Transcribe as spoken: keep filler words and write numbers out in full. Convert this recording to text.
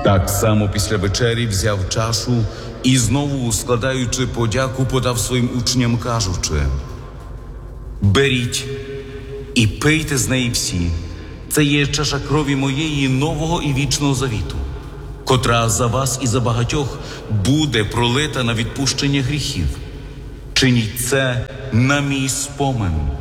Так само після вечері взяв чашу і знову, складаючи подяку, подав своїм учням, кажучи: «Беріть і пийте з неї всі. Це є чаша крові моєї нового і вічного завіту, котра за вас і за багатьох буде пролита на відпущення гріхів. Чиніть це на мій спомин».